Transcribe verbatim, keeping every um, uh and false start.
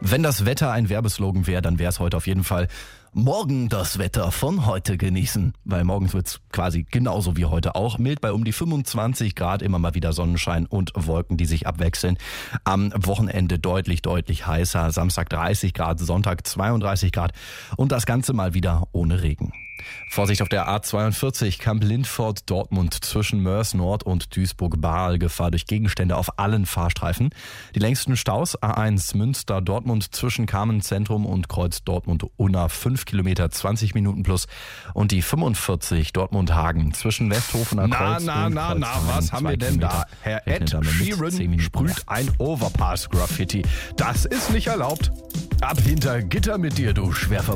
Wenn das Wetter ein Werbeslogan wäre, dann wäre es heute auf jeden Fall morgen das Wetter von heute genießen. Weil morgens wird es quasi genauso wie heute auch. Mild bei um die fünfundzwanzig Grad, immer mal wieder Sonnenschein und Wolken, die sich abwechseln. Am Wochenende deutlich, deutlich heißer. Samstag dreißig Grad, Sonntag zweiunddreißig Grad und das Ganze mal wieder ohne Regen. Vorsicht auf der A zweiundvierzig, Kamp-Lintfort-Dortmund zwischen Mörs Nord und Duisburg-Bahl. Gefahr durch Gegenstände auf allen Fahrstreifen. Die längsten Staus A eins Münster-Dortmund zwischen Kamen-Zentrum und Kreuz Dortmund-Unna fünf Kilometer, zwanzig Minuten plus. Und die fünfundvierzig Dortmund-Hagen zwischen Westhofener Kreuz Na, und na, Kreuz na, na, was haben wir denn da? Herr Ed Sheeran sprüht ein Overpass-Graffiti. Das ist nicht erlaubt. Ab hinter Gitter mit dir, du Schwerverbrecher.